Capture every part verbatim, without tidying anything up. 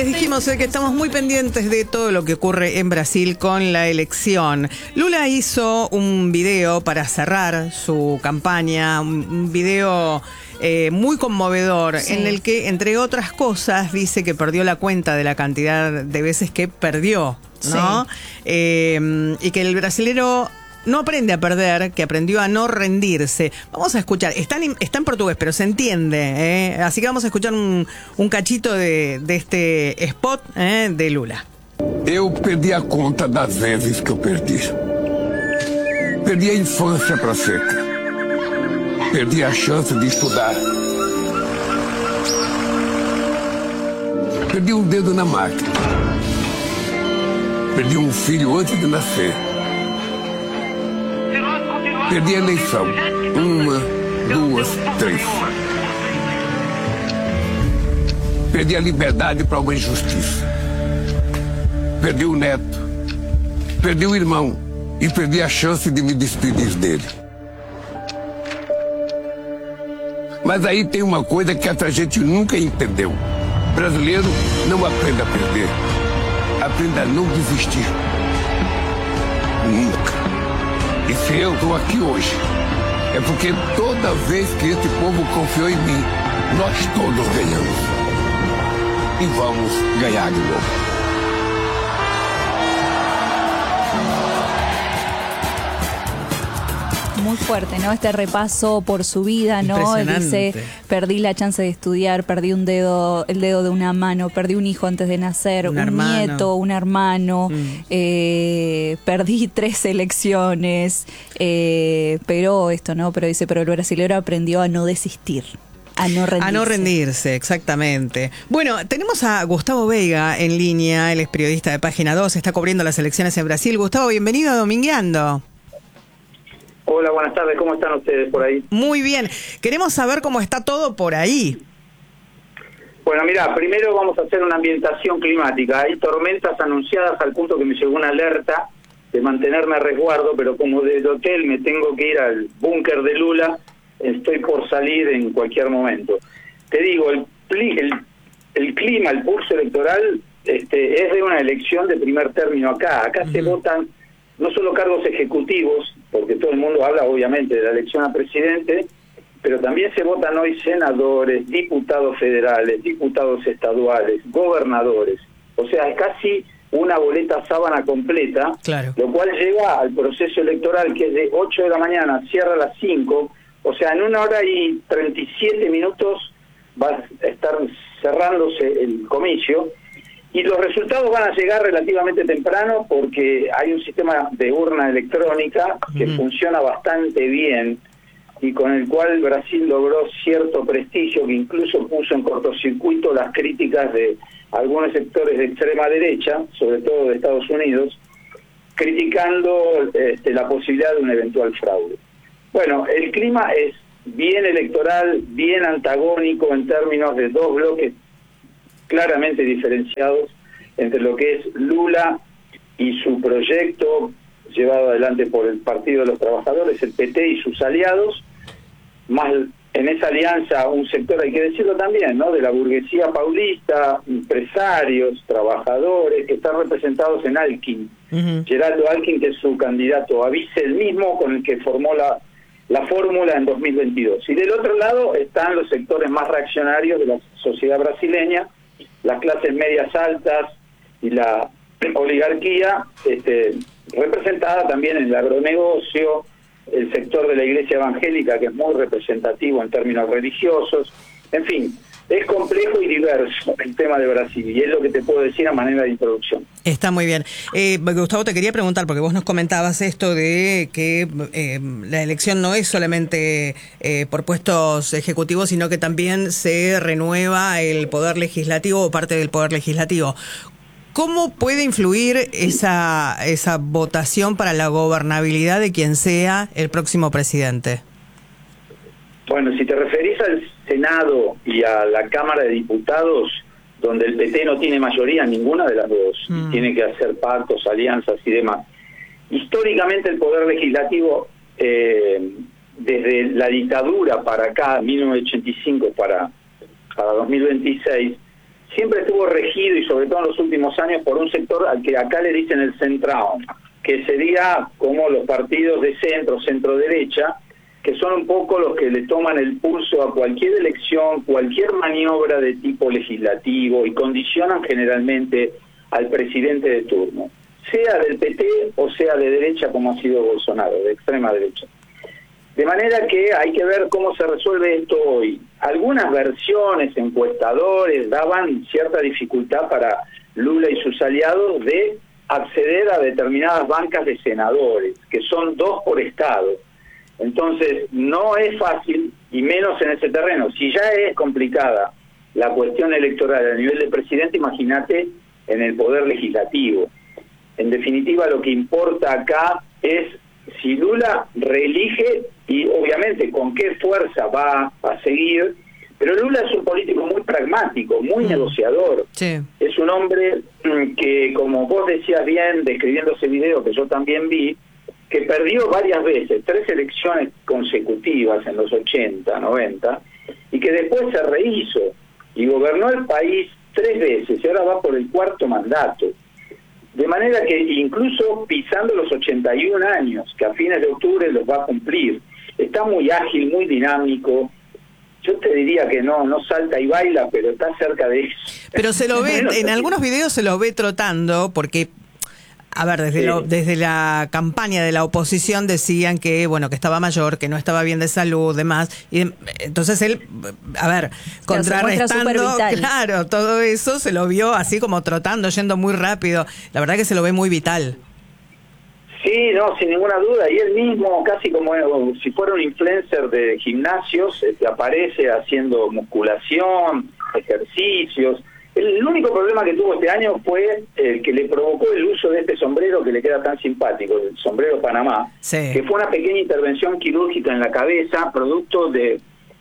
les dijimos eh, que estamos muy pendientes de todo lo que ocurre en Brasil con la elección. Lula hizo un video para cerrar su campaña, un, un video eh, muy conmovedor, sí, en el que, entre otras cosas, dice que perdió la cuenta de la cantidad de veces que perdió, ¿no? Sí. Eh, y que el brasilero no aprende a perder, que aprendió a no rendirse. Vamos a escuchar, está en, está en portugués, pero se entiende, ¿eh? Así que vamos a escuchar un, un cachito de, de este spot ¿eh? de Lula. Eu perdi a conta das vezes que eu perdi. Perdi a infância para sempre. Perdi a chance de estudar. Perdi um dedo na máquina. Perdi um filho antes de nascer. Perdi a eleição. Uma, duas, três. Perdi a liberdade para uma injustiça. Perdi o neto. Perdi o irmão. E perdi a chance de me despedir dele. Mas aí tem uma coisa que a gente nunca entendeu. Brasileiro não aprende a perder. Aprende a não desistir. Nunca. E se eu estou aqui hoje, é porque toda vez que esse povo confiou em mim, nós todos ganhamos. E vamos ganhar de novo. Muy fuerte, ¿no? Este repaso por su vida, ¿no? Él dice, perdí la chance de estudiar, perdí un dedo, el dedo de una mano, perdí un hijo antes de nacer, un, un nieto, un hermano, mm. eh, perdí tres elecciones, eh, pero esto, ¿no? Pero dice, pero el brasilero aprendió a no desistir. A no rendirse. A no rendirse, exactamente. Bueno, tenemos a Gustavo Veiga en línea, él es periodista de Página dos, está cubriendo las elecciones en Brasil. Gustavo, bienvenido a Domingueando. Hola, buenas tardes, ¿cómo están ustedes por ahí? Muy bien, queremos saber cómo está todo por ahí. Bueno, mira, primero vamos a hacer una ambientación climática. Hay tormentas anunciadas al punto que me llegó una alerta de mantenerme a resguardo, pero como del hotel me tengo que ir al búnker de Lula, estoy por salir en cualquier momento. Te digo, el, el, el clima, el pulso electoral este, es de una elección de primer término acá. Acá uh-huh. se votan no solo cargos ejecutivos, porque todo el mundo habla obviamente de la elección a presidente, pero también se votan hoy senadores, diputados federales, diputados estaduales, gobernadores. O sea, es casi una boleta sábana completa, claro. Lo cual lleva al proceso electoral que es de ocho de la mañana, cierra a las cinco, o sea, en una hora y treinta y siete minutos va a estar cerrándose el comicio. Y los resultados van a llegar relativamente temprano porque hay un sistema de urna electrónica que uh-huh. funciona bastante bien y con el cual Brasil logró cierto prestigio que incluso puso en cortocircuito las críticas de algunos sectores de extrema derecha, sobre todo de Estados Unidos, criticando este, la posibilidad de un eventual fraude. Bueno, el clima es bien electoral, bien antagónico en términos de dos bloques claramente diferenciados entre lo que es Lula y su proyecto llevado adelante por el Partido de los Trabajadores, el P T y sus aliados, más en esa alianza un sector, hay que decirlo también, ¿no?, de la burguesía paulista, empresarios, trabajadores, que están representados en Alckmin. Uh-huh. Geraldo Alckmin, que es su candidato a vice, el mismo con el que formó la la fórmula en dos mil veintidós. Y del otro lado están los sectores más reaccionarios de la sociedad brasileña, las clases medias altas y la oligarquía, este, representada también en el agronegocio, el sector de la iglesia evangélica, que es muy representativo en términos religiosos. En fin, es complejo y diverso el tema de Brasil, y es lo que te puedo decir a manera de introducción. Está muy bien. Eh, Gustavo, te quería preguntar, porque vos nos comentabas esto de que eh, la elección no es solamente eh, por puestos ejecutivos, sino que también se renueva el poder legislativo o parte del poder legislativo. ¿Cómo puede influir esa, esa votación para la gobernabilidad de quien sea el próximo presidente? Bueno, si te referís al Senado y a la Cámara de Diputados, donde el P T no tiene mayoría, ninguna de las dos, mm. tiene que hacer pactos, alianzas y demás. Históricamente el Poder Legislativo, eh, desde la dictadura para acá, mil novecientos ochenta y cinco para, para dos mil veintiséis, siempre estuvo estuvo regido, y sobre todo en los últimos años, por un sector al que acá le dicen el centrado, que sería como los partidos de centro, centro-derecha, que son un poco los que le toman el pulso a cualquier elección, cualquier maniobra de tipo legislativo, y condicionan generalmente al presidente de turno, sea del P T o sea de derecha, como ha sido Bolsonaro, de extrema derecha. De manera que hay que ver cómo se resuelve esto hoy. Algunas versiones, encuestadores, daban cierta dificultad para Lula y sus aliados de acceder a determinadas bancas de senadores, que son dos por estado. Entonces, no es fácil, y menos en ese terreno. Si ya es complicada la cuestión electoral a nivel de presidente, imagínate en el poder legislativo. En definitiva, lo que importa acá es si Lula reelige y obviamente con qué fuerza va a seguir, pero Lula es un político muy pragmático, muy mm. negociador. Sí. Es un hombre que, como vos decías bien, describiendo ese video que yo también vi, que perdió varias veces, tres elecciones consecutivas en los ochenta, noventa, y que después se rehizo y gobernó el país tres veces, y ahora va por el cuarto mandato. De manera que incluso pisando los ochenta y un años, que a fines de octubre los va a cumplir, está muy ágil, muy dinámico. Yo te diría que no, no salta y baila, pero está cerca de eso. Pero se lo ve, en algunos videos se lo ve trotando, porque, a ver, desde, sí. lo, desde la campaña de la oposición decían que, bueno, que estaba mayor, que no estaba bien de salud, demás, y entonces él, a ver, contrarrestando, claro, todo eso se lo vio así como trotando, yendo muy rápido. La verdad que se lo ve muy vital. Sí, no, sin ninguna duda, y él mismo, casi como si fuera un influencer de gimnasios, este, aparece haciendo musculación, ejercicios. El único problema que tuvo este año fue el que le provocó el uso de este sombrero que le queda tan simpático, el sombrero Panamá, sí. que fue una pequeña intervención quirúrgica en la cabeza, producto de,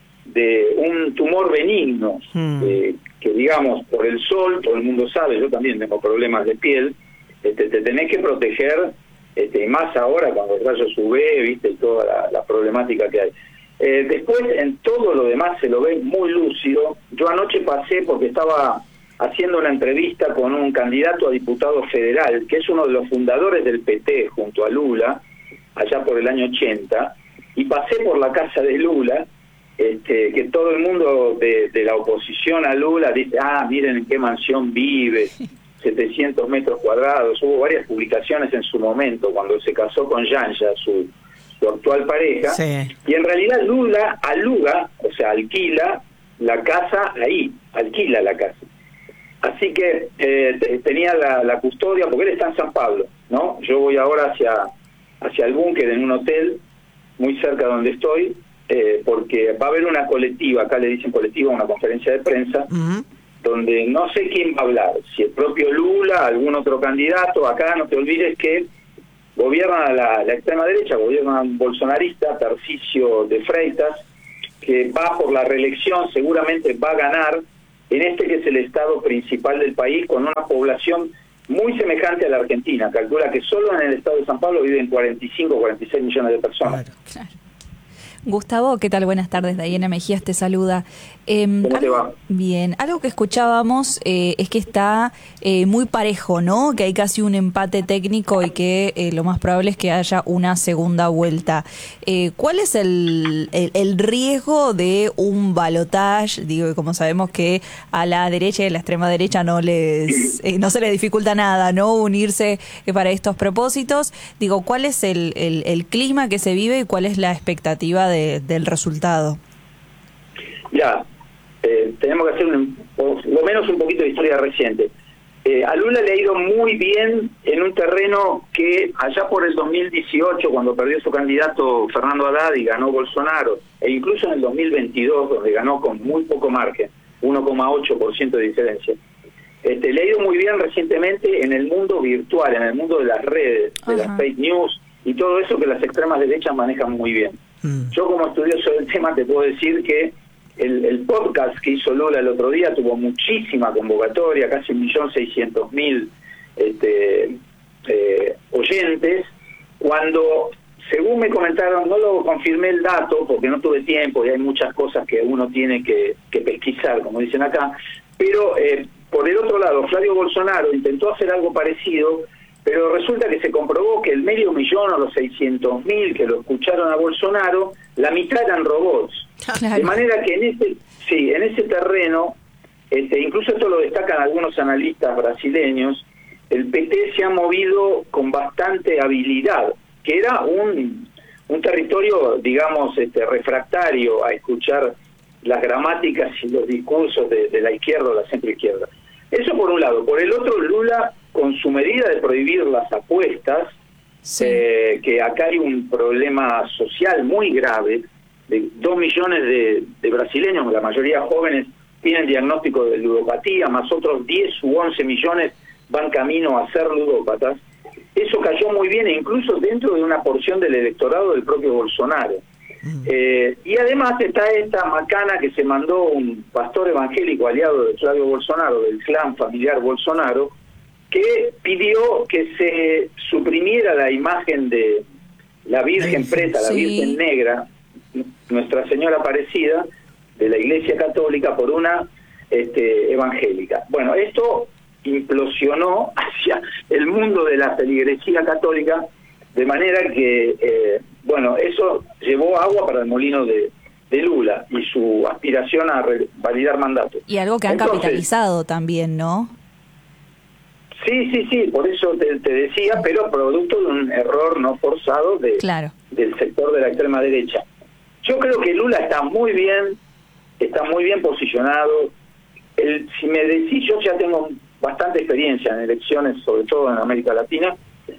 de un tumor benigno, hmm. eh, que digamos, por el sol, todo el mundo sabe, yo también tengo problemas de piel, este, te tenés que proteger, este, y más ahora cuando el rayo U V, viste, y toda la, la problemática que hay. Eh, después, en todo lo demás se lo ve muy lúcido. Yo anoche pasé porque estaba haciendo una entrevista con un candidato a diputado federal, que es uno de los fundadores del P T junto a Lula, allá por el año ochenta, y pasé por la casa de Lula, este, que todo el mundo de, de la oposición a Lula dice, ah, miren en qué mansión vive, setecientos metros cuadrados. Hubo varias publicaciones en su momento, cuando se casó con Yanja, su, su actual pareja, sí. Y en realidad Lula aluga, o sea, alquila la casa ahí, alquila la casa. Así que eh, tenía la, la custodia, porque él está en San Pablo, ¿no? Yo voy ahora hacia, hacia el búnker en un hotel muy cerca de donde estoy, eh, porque va a haber una colectiva, acá le dicen colectiva, una conferencia de prensa, uh-huh. donde no sé quién va a hablar, si el propio Lula, algún otro candidato. Acá no te olvides que gobierna la, la extrema derecha, gobierna un bolsonarista, Tarcisio de Freitas, que va por la reelección, seguramente va a ganar en este que es el estado principal del país, con una población muy semejante a la Argentina. Calcula que solo en el estado de San Pablo viven cuarenta y cinco, cuarenta y seis millones de personas. Claro, claro. Gustavo, ¿qué tal? Buenas tardes. Diana Mejías te saluda. Eh, ¿Cómo te va? Bien. Algo que escuchábamos eh, es que está eh, muy parejo, ¿no? Que hay casi un empate técnico y que eh, lo más probable es que haya una segunda vuelta. Eh, ¿Cuál es el, el, el riesgo de un balotaje? Digo, como sabemos que a la derecha y a la extrema derecha no les eh, no se les dificulta nada, ¿no? Unirse eh, para estos propósitos. Digo, ¿cuál es el, el, el clima que se vive y cuál es la expectativa de De, del resultado? Ya, eh, tenemos que hacer un, por lo menos un poquito de historia reciente. Eh, a Lula le ha ido muy bien en un terreno que allá por el dos mil dieciocho, cuando perdió su candidato Fernando Haddad y ganó Bolsonaro, e incluso en el dos mil veintidós, donde ganó con muy poco margen, uno coma ocho por ciento de diferencia, este, le ha ido muy bien recientemente en el mundo virtual, en el mundo de las redes, de Ajá. las fake news y todo eso que las extremas derechas manejan muy bien. Yo como estudioso del tema te puedo decir que el, el podcast que hizo Lula el otro día tuvo muchísima convocatoria, casi un millón seiscientos mil este, eh, oyentes, cuando, según me comentaron, no lo confirmé el dato porque no tuve tiempo y hay muchas cosas que uno tiene que, que pesquisar, como dicen acá, pero eh, por el otro lado, Flavio Bolsonaro intentó hacer algo parecido, pero resulta que se comprobó que el medio millón o los seiscientos mil que lo escucharon a Bolsonaro, la mitad eran robots. Claro. De manera que en ese, sí, en ese terreno, este, incluso esto lo destacan algunos analistas brasileños, el P T se ha movido con bastante habilidad, que era un, un territorio, digamos, este, refractario a escuchar las gramáticas y los discursos de, de la izquierda o la centroizquierda. Eso por un lado. Por el otro, Lula, con su medida de prohibir las apuestas, sí. eh, que acá hay un problema social muy grave, de dos millones de, de brasileños, la mayoría jóvenes, tienen diagnóstico de ludopatía, más otros diez u once millones van camino a ser ludópatas. Eso cayó muy bien, incluso dentro de una porción del electorado del propio Bolsonaro. Eh, y además está esta macana que se mandó un pastor evangélico aliado de Flavio Bolsonaro, del clan familiar Bolsonaro, que pidió que se suprimiera la imagen de la Virgen Preta, la sí. Virgen Negra, Nuestra Señora Aparecida, de la Iglesia Católica, por una este, evangélica. Bueno, esto implosionó hacia el mundo de la feligresía católica, de manera que, eh, bueno, eso llevó agua para el molino de, de Lula y su aspiración a validar mandato. Y algo que han Entonces, capitalizado también, ¿no? Sí, sí, sí, por eso te, te decía, pero producto de un error no forzado de, claro. del sector de la extrema derecha. Yo creo que Lula está muy bien, está muy bien posicionado. El, si me decís, yo ya tengo bastante experiencia en elecciones, sobre todo en América Latina.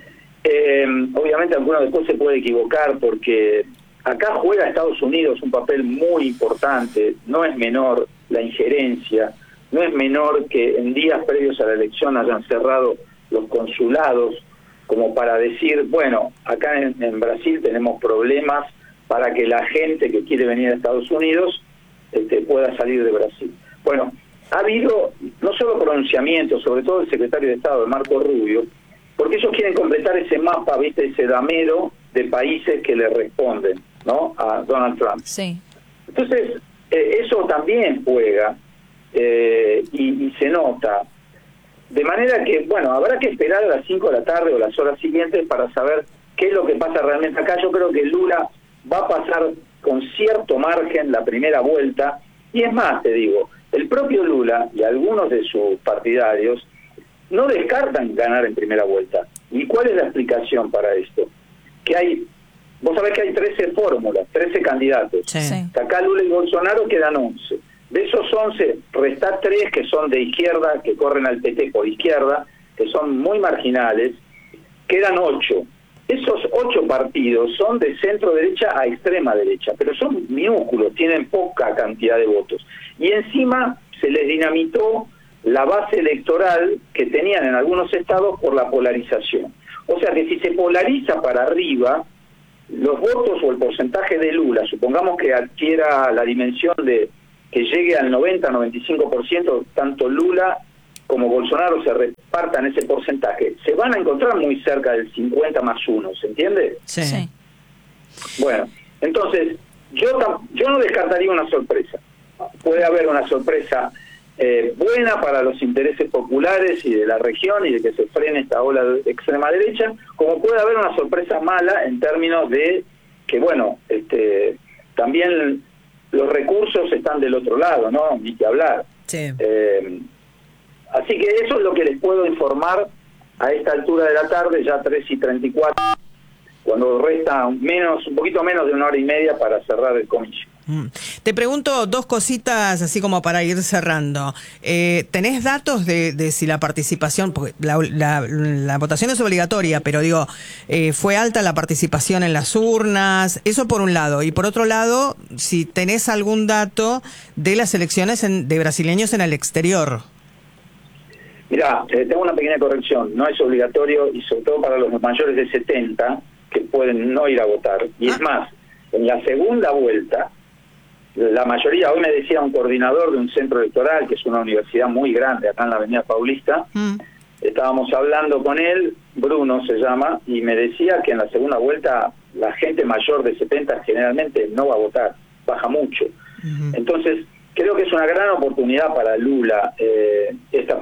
Eh, obviamente alguno después se puede equivocar porque acá juega Estados Unidos un papel muy importante, no es menor la injerencia, no es menor que en días previos a la elección hayan cerrado los consulados como para decir, bueno, acá en, en Brasil tenemos problemas para que la gente que quiere venir a Estados Unidos este, pueda salir de Brasil. Bueno, ha habido no solo pronunciamientos, sobre todo el secretario de Estado, Marco Rubio, porque ellos quieren completar ese mapa, viste, ese damero de países que le responden, ¿no?, a Donald Trump. Sí. Entonces, eh, eso también juega eh, y, y se nota. De manera que, bueno, habrá que esperar a las cinco de la tarde o las horas siguientes para saber qué es lo que pasa realmente acá. Yo creo que Lula va a pasar con cierto margen la primera vuelta, y es más, te digo, el propio Lula y algunos de sus partidarios no descartan ganar en primera vuelta. ¿Y cuál es la explicación para esto? Que hay, vos sabés que hay trece fórmulas, trece candidatos. Sí. Sí. Acá Lula y Bolsonaro quedan once. De esos once, resta tres que son de izquierda, que corren al P T por izquierda, que son muy marginales. Quedan ocho. Esos ocho partidos son de centro derecha a extrema derecha, pero son minúsculos, tienen poca cantidad de votos. Y encima se les dinamitó la base electoral que tenían en algunos estados por la polarización. O sea que si se polariza para arriba, los votos o el porcentaje de Lula, supongamos que adquiera la dimensión de que llegue al noventa, noventa y cinco por ciento, tanto Lula como Bolsonaro se repartan ese porcentaje, se van a encontrar muy cerca del cincuenta más uno, ¿se entiende? Sí. sí. Bueno, entonces, yo, yo no descartaría una sorpresa. Puede haber una sorpresa eh, buena para los intereses populares y de la región y de que se frene esta ola de extrema derecha, como puede haber una sorpresa mala en términos de que, bueno, este también los recursos están del otro lado, ¿no? Ni que hablar. Sí. Eh, así que eso es lo que les puedo informar a esta altura de la tarde, ya tres y treinta y cuatro, cuando resta menos, un poquito menos de una hora y media para cerrar el comicio. Mm. Te pregunto dos cositas así como para ir cerrando. Eh, ¿Tenés datos de, de si la participación, porque la, la, la votación es obligatoria, pero digo, eh, fue alta la participación en las urnas? Eso por un lado. Y por otro lado, si tenés algún dato de las elecciones en, de brasileños en el exterior. Mirá, eh, tengo una pequeña corrección. No es obligatorio, y sobre todo para los mayores de setenta, que pueden no ir a votar. Y ah. es más, en la segunda vuelta, la mayoría, hoy me decía un coordinador de un centro electoral, que es una universidad muy grande acá en la Avenida Paulista, mm. estábamos hablando con él, Bruno se llama, y me decía que en la segunda vuelta la gente mayor de setenta generalmente no va a votar, baja mucho. Mm-hmm. Entonces, creo que es una gran oportunidad para Lula eh, esta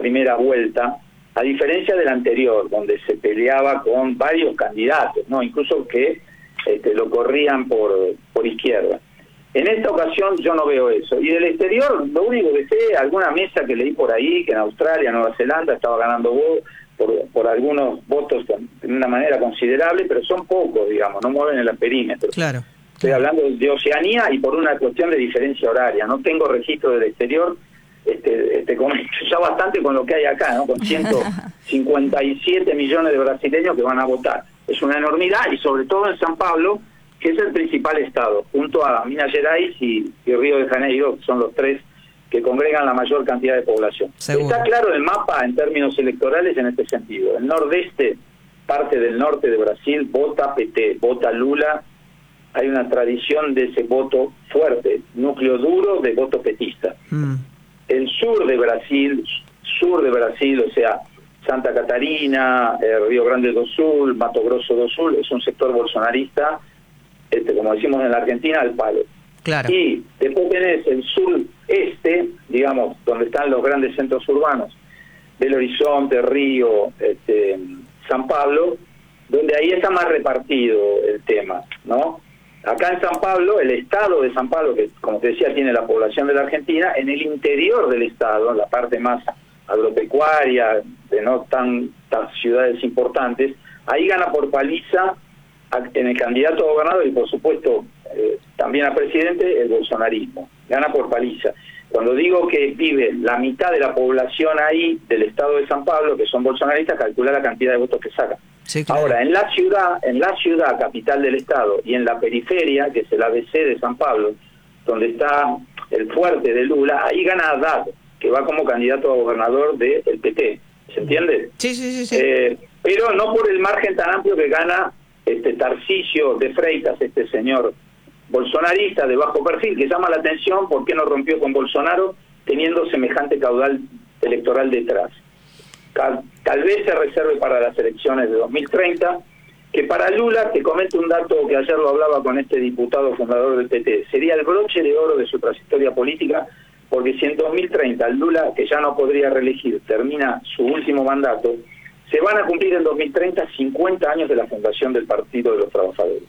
primera vuelta, a diferencia del anterior, donde se peleaba con varios candidatos, no, incluso que este, lo corrían por, por izquierda. En esta ocasión yo no veo eso. Y del exterior, lo único que sé, alguna mesa que leí por ahí, que en Australia, Nueva Zelanda, estaba ganando votos por, por algunos votos de una manera considerable, pero son pocos, digamos, no mueven el perímetro. Claro. Estoy hablando de Oceanía y por una cuestión de diferencia horaria. No tengo registro del exterior, este, este, con, ya bastante con lo que hay acá, ¿no? Con ciento cincuenta y siete millones de brasileños que van a votar. Es una enormidad, y sobre todo en San Pablo, que es el principal estado, junto a Minas Gerais y, y Río de Janeiro, que son los tres que congregan la mayor cantidad de población. Seguro. Está claro el mapa en términos electorales en este sentido. El nordeste, parte del norte de Brasil, vota P T, vota Lula. Hay una tradición de ese voto fuerte, núcleo duro de voto petista. Mm. El sur de Brasil, sur de Brasil, o sea, Santa Catarina, eh, Río Grande do Sul, Mato Grosso do Sul, es un sector bolsonarista, este, como decimos en la Argentina, al palo. Claro. Y después tenés el sureste, digamos, donde están los grandes centros urbanos, Belo Horizonte, Río, este, San Pablo, donde ahí está más repartido el tema, ¿no? Acá en San Pablo, el estado de San Pablo, que como te decía tiene la población de la Argentina, en el interior del estado, en la parte más agropecuaria, de no tantas ciudades importantes, ahí gana por paliza en el candidato a gobernador y por supuesto eh, también a presidente el bolsonarismo, gana por paliza. Cuando digo que vive la mitad de la población ahí del estado de San Pablo, que son bolsonaristas, calcula la cantidad de votos que sacan. Sí, claro. Ahora, en la ciudad, en la ciudad capital del estado y en la periferia, que es el A B C de San Pablo, donde está el fuerte de Lula, ahí gana Haddad, que va como candidato a gobernador del P T. ¿Se entiende? Sí, sí, sí. sí. Eh, pero no por el margen tan amplio que gana este Tarcisio de Freitas, este señor bolsonarista de bajo perfil, que llama la atención por qué no rompió con Bolsonaro teniendo semejante caudal electoral detrás. Tal, tal vez se reserve para las elecciones de dos mil treinta, que para Lula, te comento un dato que ayer lo hablaba con este diputado fundador del P T, sería el broche de oro de su trayectoria política, porque si en dos mil treinta Lula, que ya no podría reelegir, termina su último mandato, se van a cumplir en dos mil treinta cincuenta años de la fundación del Partido de los Trabajadores.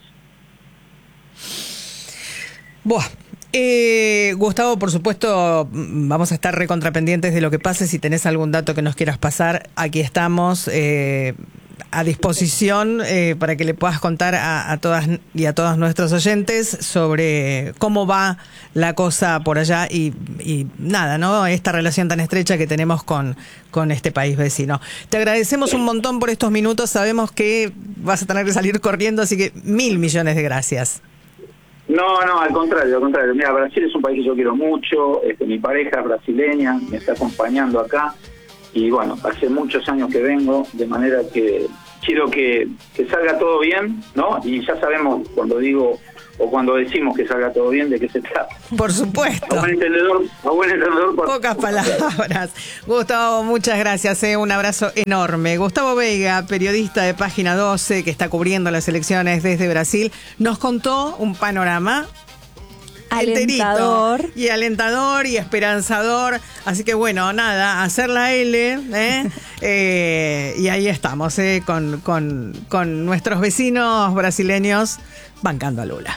Buah. Eh, Gustavo, por supuesto, vamos a estar recontrapendientes de lo que pase. Si tenés algún dato que nos quieras pasar, aquí estamos eh, a disposición eh, para que le puedas contar a, a todas y a todos nuestros oyentes sobre cómo va la cosa por allá y, y nada, ¿no? Esta relación tan estrecha que tenemos con, con este país vecino. Te agradecemos un montón por estos minutos. Sabemos que vas a tener que salir corriendo, así que mil millones de gracias. No, no, al contrario, al contrario. Mira, Brasil es un país que yo quiero mucho, este, mi pareja es brasileña, me está acompañando acá, y bueno, hace muchos años que vengo, de manera que quiero que, que salga todo bien, ¿no? Y ya sabemos cuando digo, o cuando decimos que salga todo bien, de qué se trata. Por supuesto. A buen entendedor, a buen entendedor. Por... Pocas palabras. Gustavo, muchas gracias, eh, un abrazo enorme. Gustavo Veiga, periodista de Página doce, que está cubriendo las elecciones desde Brasil, nos contó un panorama alentador enterito, y alentador y esperanzador. Así que bueno, nada, hacer la L, ¿eh? eh, y ahí estamos, eh, con, con, con nuestros vecinos brasileños bancando a Lula.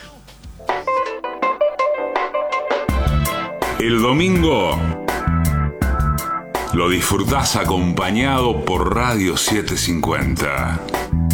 El domingo lo disfrutás acompañado por Radio setecientos cincuenta.